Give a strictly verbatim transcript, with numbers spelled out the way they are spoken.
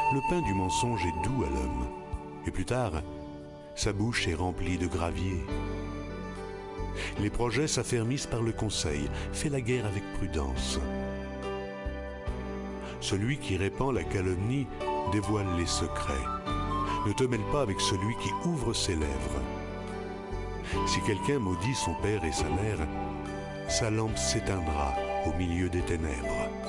le pain du mensonge est doux à l'homme, et plus tard, sa bouche est remplie de gravier. Les projets s'affermissent par le conseil, fais la guerre avec prudence. Celui qui répand la calomnie dévoile les secrets. Ne te mêle pas avec celui qui ouvre ses lèvres. Si quelqu'un maudit son père et sa mère, sa lampe s'éteindra au milieu des ténèbres.